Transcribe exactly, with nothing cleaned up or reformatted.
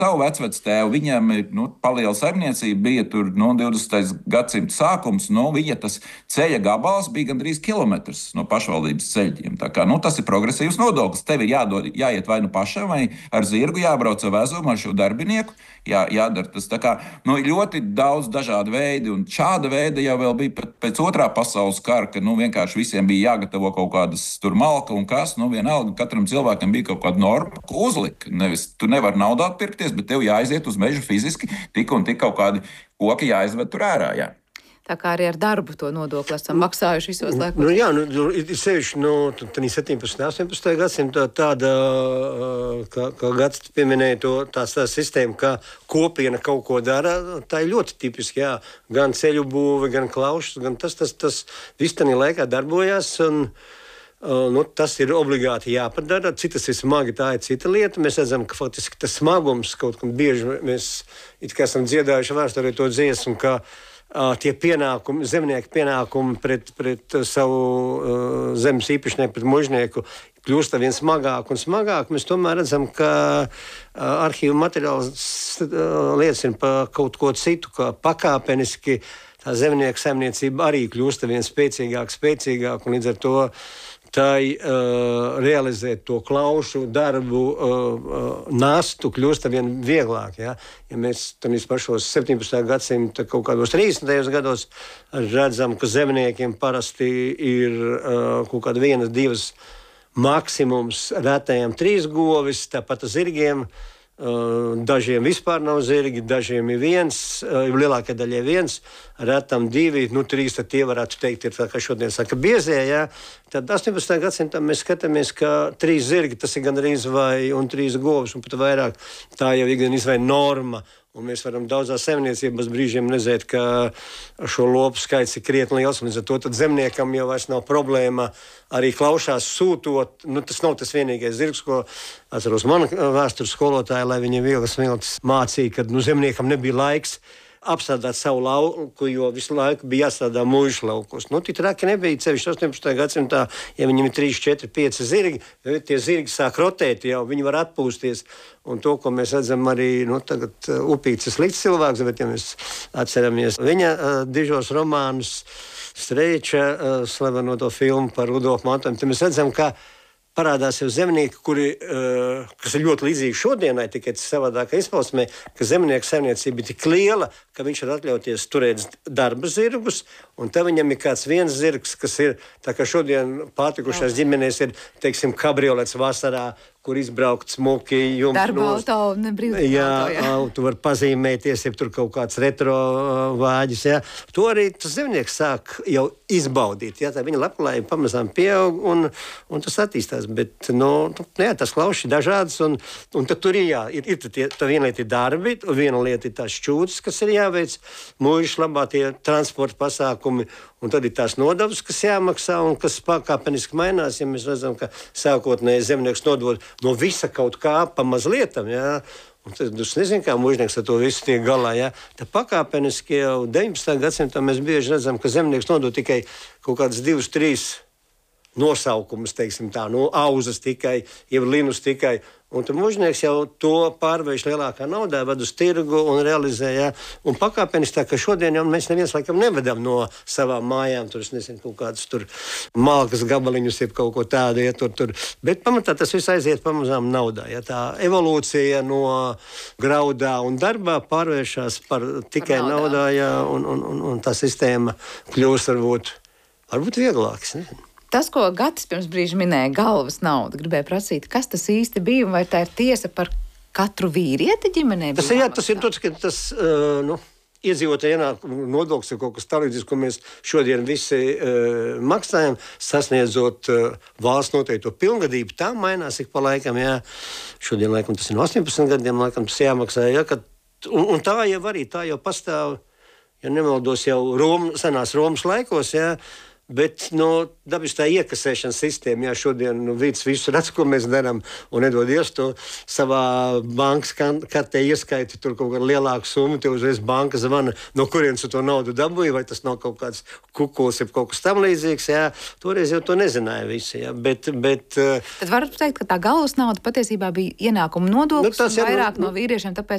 savu vecvectēvu, viņam nu, paliela saimniecība, bija tur no divdesmitā gadsimta sākums, nu, viņa tas ceļa gabals bija gandrīz kilometrs no pašvaldības ceļiem. Tā kā, nu, tas ir progresīvs nodoklis. Tev ir jādod, jāiet vai nu pašam, vai ar zirgu jābrauc ar vezumu, ar šo darbinieku. Jā, jādara tas. Tā kā, nu, ļoti daudz dažādu veidu, un šāda veida jau vēl bija pēc otrā pasaules kara, ka nu, vienkārši visiem bija jāgatavo kaut kādas tur malka un kas. Nu, vienalga, katram cilvēkam bija kaut kāda norma, ko uzlika. Nevis, tu nevari naudā pirkties, bet tev jāaiziet uz mežu fiziski, tik un tik kaut kādi koki jāizved tur ārā. Jā. Tā kā arī ar darbu to nodokli esam maksājuši visos laikos. Nu, jā, nu, ir sevišķi no nu, septiņpadsmitā, astoņpadsmitā gadsimta tāda, kā, kā Gads pieminēja to, tās, tā sistēma, ka kopiena kaut ko dara, tā ir ļoti tipiski, jā. Gan ceļu būve, gan klaušas, gan tas, tas, tas viss tādā laikā darbojās, un nu, tas ir obligāti jāpadara. Citas ir smagi, tā ir cita lieta. Mēs redzam, ka faktiski tas smagums kaut kam bieži mēs it kā esam dziedājuši vēsturē to dziesmu, ka Uh, tie pienākumi, zemnieku pienākumi pret, pret savu uh, zemes īpašnieku, pret mužnieku kļūst ar vien smagāk un smagāk. Mēs tomēr redzam, ka uh, arhīvu materiāls uh, liecina par kaut ko citu, ka pakāpeniski tā zemnieku saimniecība arī kļūst ar vien spēcīgāk, spēcīgāk, un līdz ar to tai uh, realizēt to klaušu darbu uh, uh, nastu kļūst ar vien vieglāk. Ja, ja mēs tādīs pašos septiņpadsmitā gadsimta kaut kādos trīsdesmitajos gados redzam, ka zemniekiem parasti ir uh, kaut kāda viena, divas maksimums, retajiem trīs govis, tāpat ar zirgiem. Uh, dažiem vispār nav zirgi, dažiem ir viens, uh, lielākajai daļai viens, retam divi, nu trīs, tad tie varētu teikt, ir tā, kā šodien saka, biezie, jā. Tad astoņpadsmitā gadsimtā mēs skatāmies, ka trīs zirgi, tas ir gandrīz vai, un trīs govs, un pat vairāk, tā jau ir gandrīz vai norma. Un mēs varam daudzās saimniecībās brīžiem redzēt, ka šo lopu skaits ir krietni liels. Līdz ar to tad zemniekam jau vairs nav problēma arī klaušās sūtot. Nu, tas nav tas vienīgais zirgs, ko atceros mana vēstures skolotāja, lai viņa Vilgas Miltis mācīja, ka nu, zemniekam nebija laiks apstrādāt savu lauku, jo visu laiku bija jāstrādā mūžu laukos. Nu, tik traki nebija, cevišķi astoņpadsmitā gadsimtā, ja viņam ir trīs, četri, pieci zirgi, tie zirgi sāk rotēt jau, viņi var atpūsties. Un to, ko mēs redzam arī, nu, tagad Upīts ir slikts cilvēks, bet ja mēs atceramies viņa uh, dižos romānus, Streiča uh, slaveno to filmu par Rudolfu mantojumu, tad mēs redzam, ka parādās jau zemnieki, kuri, uh, kas ir ļoti līdzīgi šodienai, tikai savādākā izpausmē, ka zemnieku saimniecība ir tik liela, ka viņš var atļauties turēt darba zirgus, un te viņam ir kāds viens zirgs, kas ir, tā kā šodien pārtikušās ģimenēs ir, teiksim, kabriolets vasarā, kur izbraukt smuki. Darba auto, ne brīvdienu auto. Jā, tu var pazīmēties, ja tur kaut kāds retro vāģis. Jā. To arī tas zemnieks sāk jau izbaudīt. Jā, tā viņa labklājība pamazām pieaug un, un tas attīstās. Bet, nu, jā, tas klauši dažādas un, un tad tur ir, jā, ir, ir tie, tā viena lieta ir darbi, viena lieta ir tās šķūtas, kas ir jāveic, mūžas labā tie transporta pasākumi. Un tad ir tās nodevas, kas jāmaksā un kas pakāpeniski mainās. Ja mēs redzam, ka sākotnēji zemnieks nodod no visa kaut kā pa mazlietam, jā. Un tad es nezinu, kā mužnieks ar to visu tiek galā, jā. Tad pakāpeniski jau deviņpadsmitā gadsimtā mēs bieži redzam, ka zemnieks nodod tikai kaut kādas divas, trīs nosaukumus, teiksim tā, no auzas tikai, jeb linus tikai. Un tad mužnieks jau to pārvērš lielākā naudā, ved uz tirgu un realizē, jā. Un pakāpeniski tā, ka šodien jau mēs neviens laikam nevedam no savām mājām, tur es nezinu, kaut kādus tur malkas gabaliņus, jeb kaut ko tādu, ja tur, tur. Bet pamatā tas viss aiziet pamazām naudā, ja. Tā evolūcija no graudā un darbā pārvēršās par tikai par naudā, naudā ja, un, un, un, un tā sistēma kļūst varbūt, varbūt vieglāks, ne? Tas, ko Gatis pirms brīža minēja, galvas nauda, gribēju prasīt, kas tas īsti bija un vai tā ir tiesa par katru vīrieti ģimenē? Tas, jā, tas ir tāds, ka tas, uh, nu, iedzīvotāju ienākumu nodoklis ir kaut kas tālīdzīgs, ko mēs šodien visi uh, maksājam, sasniedzot uh, valsts noteikto pilngadību. Tā mainās ik pa laikam, jā. Šodien, laikam, tas ir no astoņpadsmit gadiem, laikam, tas jāmaksā, jā, kad, un, un tā jau arī, tā jau pastāv, ja nemaldos jau Rom, senās Romas laikos, jā. Bet no, dabiski tā iekasēšanas sistēma, jā, šodien nu, vids visu redz, ko mēs darām, un nedod Dievs to savā bankas kartē ieskaiti tur kaut kādu lielāku summu, tev uzreiz banka zvana, no kurienes tu to naudu dabūji, vai tas nav kaut kāds kukuls, vai kaut kas tam līdzīgs, jā. Toreiz jau to nezināja visi, jā, bet... bet Tad varat teikt, ka tā galvas nauda patiesībā bija ienākuma nodoklis, nu, un vairāk jā, nu, no vīriešiem, tāpēc